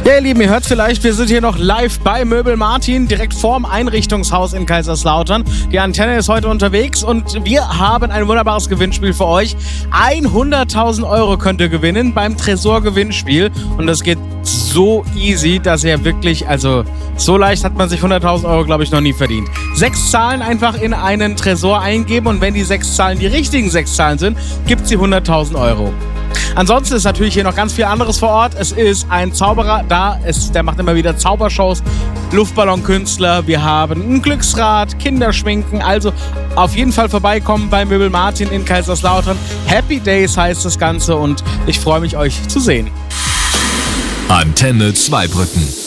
Ja, ihr Lieben, ihr hört vielleicht, wir sind hier noch live bei Möbel Martin, direkt vorm Einrichtungshaus in Kaiserslautern. Die Antenne ist heute unterwegs und wir haben ein wunderbares Gewinnspiel für euch. 100.000 € könnt ihr gewinnen beim Tresor-Gewinnspiel. Und das geht so easy, dass ihr wirklich, also so leicht hat man sich 100.000 €, glaube ich, noch nie verdient. 6 Zahlen einfach in einen Tresor eingeben und wenn die 6 Zahlen die richtigen 6 Zahlen sind, gibt sie 100.000 €. Ansonsten ist natürlich hier noch ganz viel anderes vor Ort. Es ist ein Zauberer da, der macht immer wieder Zaubershows, Luftballonkünstler, wir haben ein Glücksrad, Kinderschminken. Also auf jeden Fall vorbeikommen bei Möbel Martin in Kaiserslautern. Happy Days heißt das Ganze und ich freue mich, euch zu sehen. Antenne Zweibrücken.